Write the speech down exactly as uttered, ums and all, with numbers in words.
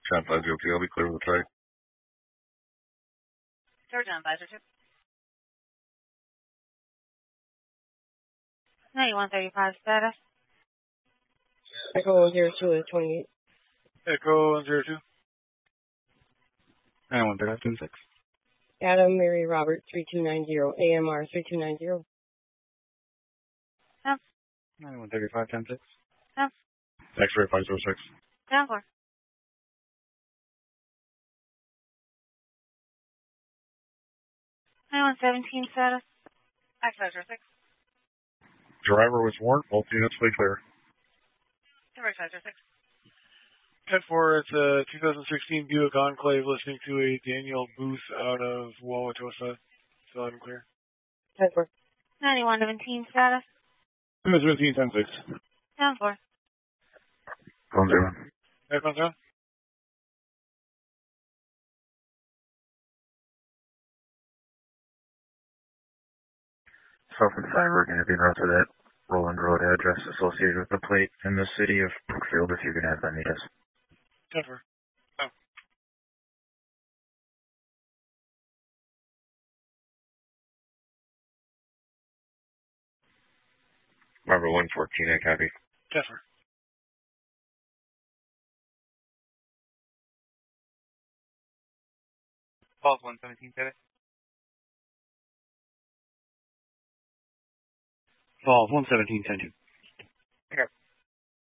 ten five zero two, I'll be clear with the trade. Georgia Advisor two. ninety-one thirty-five status. Echo zero two is twenty-eight. Echo zero two. ninety-one thirty-five ten six. Adam Mary Robert three two nine zero. A M R three two nine zero. Down. ninety-one thirty-five ten six. Down. X-ray five zero six. Down four. ninety-one seventeen status. X-ray zero six. Driver was warned, both units fully clear. X-ray zero six. ten four, it's a two thousand sixteen Buick Enclave listening to a Daniel Booth out of Wauwatosa. Still out and clear. ten four. ninety-one seventeen status. seventeen ten six. Down four. Phone zero. Echo zero. South and Cyber are going to be routed to that Roland Road address associated with the plate in the city of Brookfield if you can have them meet us. ten four. Oh. Number one fourteen, I copy. ten four. Falls one seventeen status. Falls one seventeen ten two.